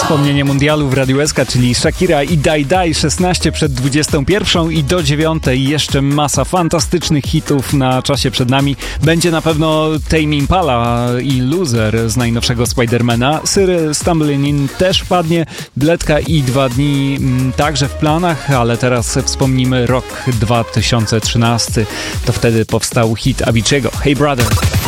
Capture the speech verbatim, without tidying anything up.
wspomnienie mundialu w Radiu S K, czyli Shakira i Dai Dai, szesnaście przed dwudziestą pierwszą i do dziewiątej jeszcze masa fantastycznych hitów na czasie przed nami. Będzie na pewno Tame Impala i Loser z najnowszego Spidermana. Syry Stumbling In też padnie, Bledka i Dwa dni m, także w planach, ale teraz wspomnimy rok dwa tysiące trzynasty. To wtedy powstał hit Avicii'ego, Hey Brother.